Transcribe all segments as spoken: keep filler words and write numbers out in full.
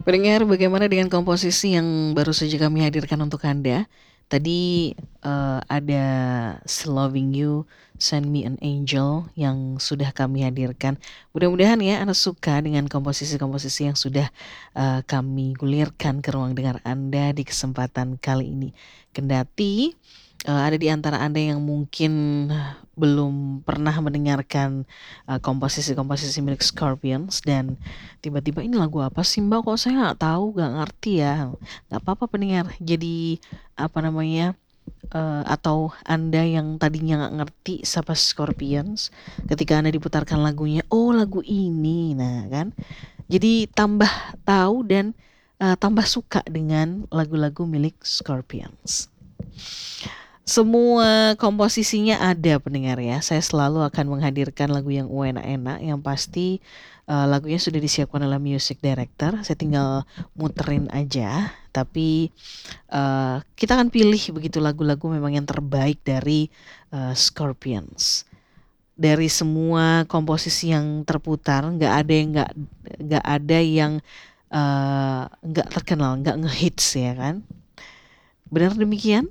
Pendengar, bagaimana dengan komposisi yang baru saja kami hadirkan untuk Anda? Tadi eh, ada Loving You, Send Me an Angel yang sudah kami hadirkan. Mudah-mudahan ya Anda suka dengan komposisi-komposisi yang sudah eh, kami gulirkan ke ruang dengar Anda di kesempatan kali ini. Kendati eh, ada di antara Anda yang mungkin belum pernah mendengarkan eh, komposisi-komposisi milik Scorpions dan tiba-tiba ini lagu apa sih Mbak? Kok saya nggak tahu, nggak ngerti ya? Nggak apa-apa pendengar. Jadi apa namanya? eh, atau Anda yang tadinya nggak ngerti siapa Scorpions, ketika Anda diputarkan lagunya, oh lagu ini, nah kan? Jadi tambah tahu dan eh, tambah suka dengan lagu-lagu milik Scorpions. Semua komposisinya ada pendengar ya. Saya selalu akan menghadirkan lagu yang enak-enak, yang pasti uh, lagunya sudah disiapkan oleh music director. Saya tinggal muterin aja. Tapi uh, kita akan pilih begitu lagu-lagu memang yang terbaik dari uh, Scorpions. Dari semua komposisi yang terputar, nggak ada yang nggak nggak ada yang uh, nggak terkenal, nggak ngehits ya kan? Benar demikian?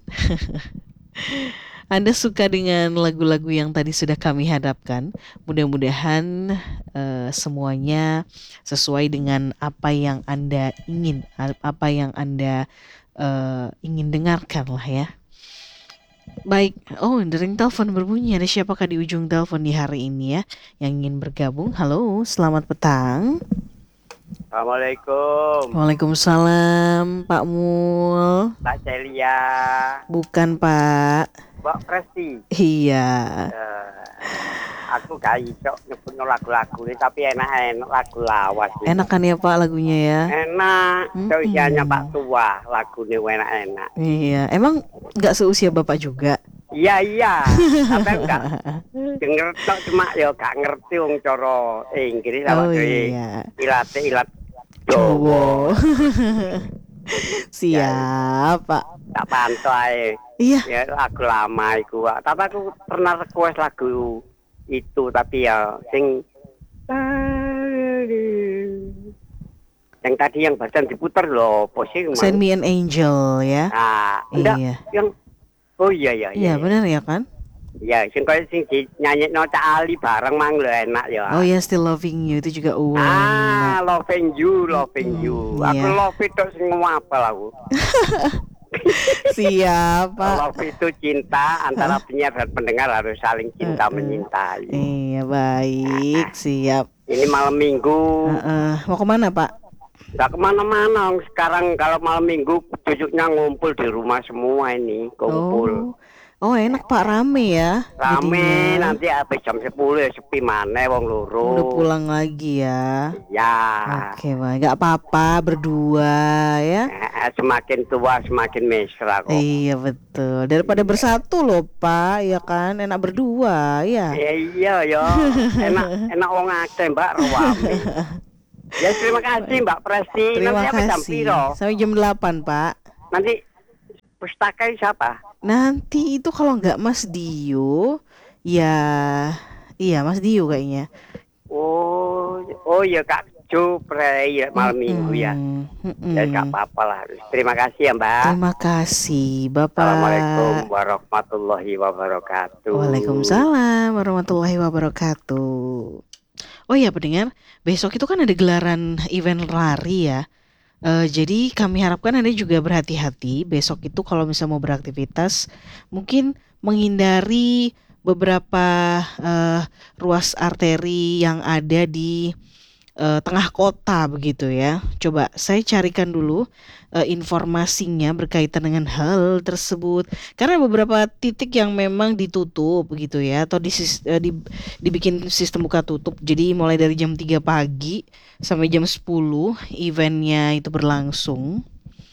Anda suka dengan lagu-lagu yang tadi sudah kami hadapkan. Mudah-mudahan eh, semuanya sesuai dengan apa yang Anda ingin, apa yang Anda eh, ingin dengarkan lah ya. Baik, oh dering telepon berbunyi. Ada siapakah di ujung telepon di hari ini ya yang ingin bergabung? Halo, selamat petang. Assalamualaikum. Waalaikumsalam, Pak Mul. Pak Celia. Bukan, Pak. Mbak Presti. Iya. Uh, aku gak iso nyebutnya lagu-lagu ini, tapi enak-enak lagu lawas. Enak kan ya Pak lagunya ya? Enak. Mm-mm. Seusianya Pak tua, lagunya enak-enak. Iya, emang nggak seusia Bapak juga? Iya iya. Tapi enggak denger tok, cuma ya gak ngerti wong cara Inggris apa Oh dhewe. iya. Ilate ilat Jowo. Jawa. Siap Pak. Tak pantau ae. Iya. Ya lagu lama iku. Tapi aku pernah request lagu itu, tapi ya sing yang tadi yang barusan diputar loh, posisi Send Me an Angel ya. Nah, enggak, iya. yang oh iya iya iya. Iya benar ya kan? Ya, sing koyo sing nyanyi-no Cak Ali bareng mang lho enak ya. Oh ya, Still Loving You itu juga uh. Ah, loving you, loving Mm, you. iya. Aku love itu sing ngapal aku. Siapa? Love itu cinta antara penyiar dan pendengar, harus saling cinta Uh-uh. mencintai. Iya baik, siap. Ini malam minggu. Uh-uh. Mau kemana Pak? Nggak kemana-mana. Sekarang kalau malam minggu cucunya ngumpul di rumah semua ini, kumpul. Oh. Oh enak Pak, rame ya. Rame, jadinya. nanti habis jam sepuluh ya sepi maneh wong loro. Udah pulang lagi ya. Ya. Oke Pak, nggak apa-apa berdua ya. Eh, semakin tua semakin mesra kok. Iya betul. Daripada bersatu loh Pak, ya kan? Enak berdua ya. Ya, iya ya. Enak enak wong akeh Mbak Rawami. Ya terima kasih Mbak Presti. Terima Nanti sampai jam kasih. piro? Sampai jam delapan Pak. Nanti pustaka siapa? Nanti itu kalau nggak Mas Dio, ya iya Mas Dio kayaknya. Oh, oh ya Kak Jo Prei ya, malam minggu ya. Mm-mm. Ya nggak apa-apa lah. Terima kasih ya Mbak. Terima kasih Bapak. Assalamualaikum warahmatullahi wabarakatuh. Waalaikumsalam warahmatullahi wabarakatuh. Oh ya pendengar, besok itu kan ada gelaran event lari ya. Uh, jadi kami harapkan Anda juga berhati-hati besok itu kalau misalnya mau beraktivitas, mungkin menghindari beberapa uh, ruas arteri yang ada di uh, tengah kota begitu ya. Coba saya carikan dulu uh, informasinya berkaitan dengan hal tersebut. Karena beberapa titik yang memang ditutup begitu ya, atau di, uh, di, dibikin sistem buka tutup. Jadi mulai dari jam tiga pagi sampai jam sepuluh eventnya itu berlangsung.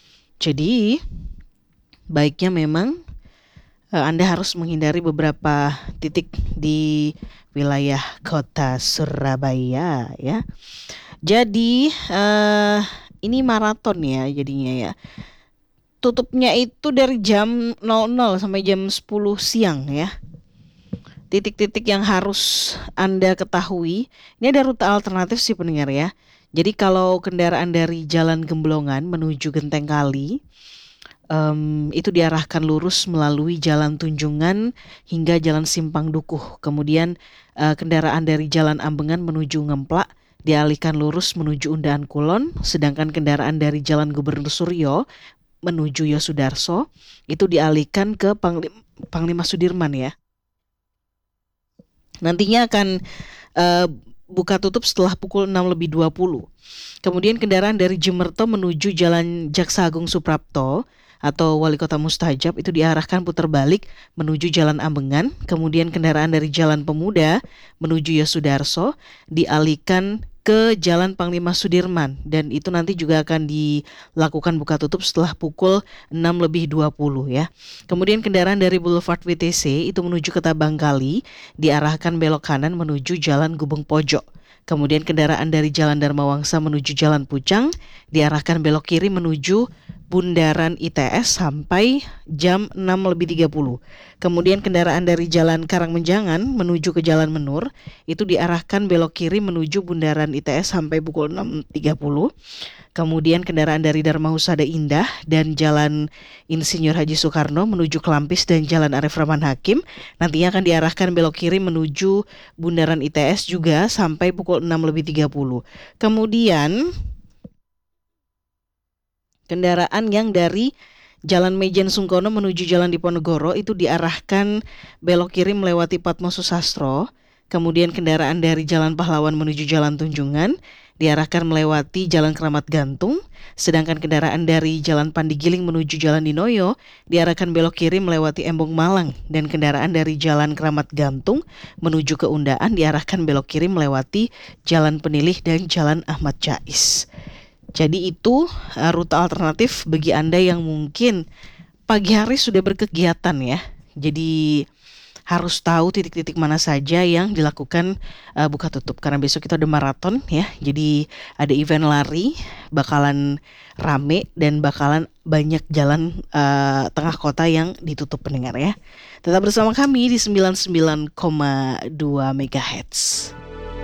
Jadi baiknya memang uh, Anda harus menghindari beberapa titik di wilayah kota Surabaya ya. Jadi uh, ini maraton ya jadinya ya. Tutupnya itu dari jam nol nol sampai jam sepuluh siang ya. Titik-titik yang harus Anda ketahui. Ini ada rute alternatif sih pendengar ya. Jadi kalau kendaraan dari Jalan Gemblongan menuju Genteng Kali, um, itu diarahkan lurus melalui Jalan Tunjungan hingga Jalan Simpang Dukuh. Kemudian uh, kendaraan dari Jalan Ambengan menuju Ngemplak dialihkan lurus menuju Undaan Kulon, sedangkan kendaraan dari Jalan Gubernur Suryo menuju Yosudarso itu dialihkan ke Panglim, Panglima Sudirman ya. Nantinya akan uh, buka tutup setelah pukul enam lebih dua puluh. Kemudian kendaraan dari Jemerto menuju Jalan Jaksa Agung Suprapto atau Wali Kota Mustajab itu diarahkan putar balik menuju Jalan Ambengan. Kemudian kendaraan dari Jalan Pemuda menuju Yosudarso dialihkan ke Jalan Panglima Sudirman, dan itu nanti juga akan dilakukan buka tutup setelah pukul enam lebih dua puluh ya. Kemudian kendaraan dari Boulevard W T C itu menuju ke Tabangkali diarahkan belok kanan menuju Jalan Gubeng Pojok. Kemudian kendaraan dari Jalan Dharma Wangsa menuju Jalan Pucang diarahkan belok kiri menuju Bundaran I T S sampai jam enam lebih tiga puluh. Kemudian kendaraan dari Jalan Karangmenjangan menuju ke Jalan Menur itu diarahkan belok kiri menuju Bundaran I T S sampai pukul enam tiga puluh. Kemudian kendaraan dari Dharma Husada Indah dan Jalan Insinyur Haji Soekarno menuju Kelampis dan Jalan Arif Rahman Hakim nantinya akan diarahkan belok kiri menuju Bundaran I T S juga sampai pukul enam lebih tiga puluh. Kemudian kendaraan yang dari Jalan Mejen Sungkono menuju Jalan Diponegoro itu diarahkan belok kiri melewati Patmo Susastro. Kemudian kendaraan dari Jalan Pahlawan menuju Jalan Tunjungan diarahkan melewati Jalan Keramat Gantung. Sedangkan kendaraan dari Jalan Pandigiling menuju Jalan Dinoyo diarahkan belok kiri melewati Embong Malang. Dan kendaraan dari Jalan Keramat Gantung menuju ke Undaan diarahkan belok kiri melewati Jalan Penilih dan Jalan Ahmad Jais. Jadi itu uh, rute alternatif bagi Anda yang mungkin pagi hari sudah berkegiatan ya. Jadi harus tahu titik-titik mana saja yang dilakukan uh, buka tutup. Karena besok itu ada maraton ya. Jadi ada event lari, bakalan rame dan bakalan banyak jalan uh, tengah kota yang ditutup pendengar ya. Tetap bersama kami di sembilan puluh sembilan koma dua megahertz.